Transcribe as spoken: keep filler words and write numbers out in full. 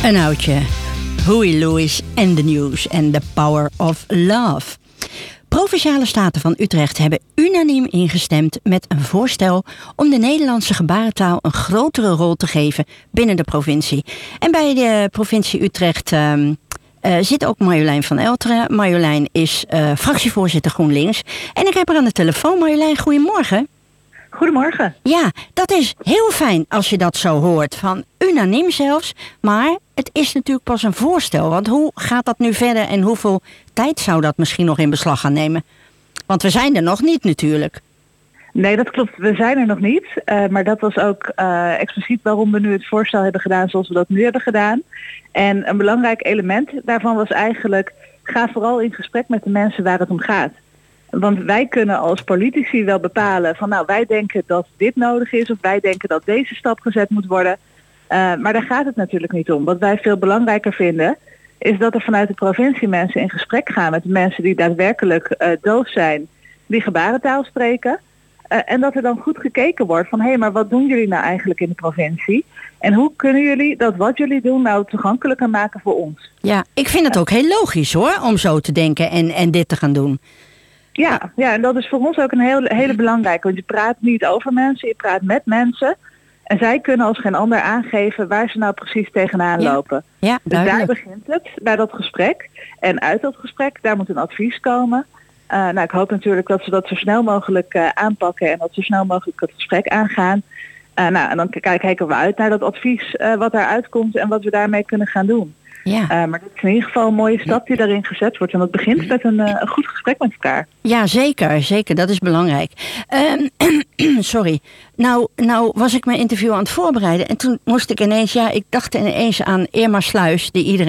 Een oudje. Huey Lewis en The News en The Power of Love. Provinciale staten van Utrecht hebben unaniem ingestemd met een voorstel om de Nederlandse gebarentaal een grotere rol te geven binnen de provincie. En bij de provincie Utrecht uh, uh, zit ook Marjolein van Elteren. Marjolein is uh, fractievoorzitter GroenLinks. En ik heb haar aan de telefoon. Marjolein, goedemorgen. Goedemorgen. Ja, dat is heel fijn als je dat zo hoort. Van unaniem zelfs. Maar het is natuurlijk pas een voorstel. Want hoe gaat dat nu verder en hoeveel tijd zou dat misschien nog in beslag gaan nemen? Want we zijn er nog niet natuurlijk. Nee, dat klopt. We zijn er nog niet. Uh, maar dat was ook uh, expliciet waarom we nu het voorstel hebben gedaan zoals we dat nu hebben gedaan. En een belangrijk element daarvan was eigenlijk, ga vooral in gesprek met de mensen waar het om gaat. Want wij kunnen als politici wel bepalen van nou wij denken dat dit nodig is of wij denken dat deze stap gezet moet worden. Uh, maar daar gaat het natuurlijk niet om. Wat wij veel belangrijker vinden is dat er vanuit de provincie mensen in gesprek gaan met de mensen die daadwerkelijk uh, doof zijn, die gebarentaal spreken. Uh, en dat er dan goed gekeken wordt van hé, hey, maar wat doen jullie nou eigenlijk in de provincie? En hoe kunnen jullie dat wat jullie doen nou toegankelijker maken voor ons? Ja, ik vind het ook heel logisch hoor, om zo te denken en, en dit te gaan doen. Ja, ja, en dat is voor ons ook een heel, hele belangrijke. Want je praat niet over mensen, je praat met mensen. En zij kunnen als geen ander aangeven waar ze nou precies tegenaan ja. lopen. Ja, dus daar begint het, bij dat gesprek. En uit dat gesprek, daar moet een advies komen. Uh, nou, ik hoop natuurlijk dat ze dat zo snel mogelijk uh, aanpakken en dat zo snel mogelijk het gesprek aangaan. Uh, nou, en dan kijken we uit naar dat advies uh, wat daaruit komt en wat we daarmee kunnen gaan doen. Ja. Uh, maar dit is in ieder geval een mooie stap die daarin gezet wordt. En dat begint met een, uh, een goed gesprek met elkaar. Ja, zeker. Zeker. Dat is belangrijk. Uh, sorry. Nou, nou was ik mijn interview aan het voorbereiden. En toen moest ik ineens, ja, ik dacht ineens aan Irma Sluis, die iedereen